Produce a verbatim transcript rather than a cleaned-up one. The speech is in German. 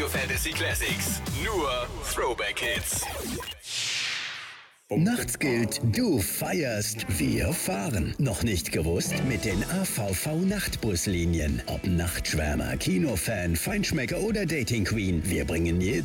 Radio Fantasy Classics. Nur Throwback Hits. Nachts gilt, du feierst, wir fahren. Noch nicht gewusst? Mit den A V V-Nachtbuslinien. Ob Nachtschwärmer, Kinofan, Feinschmecker oder Dating Queen. Wir bringen jeden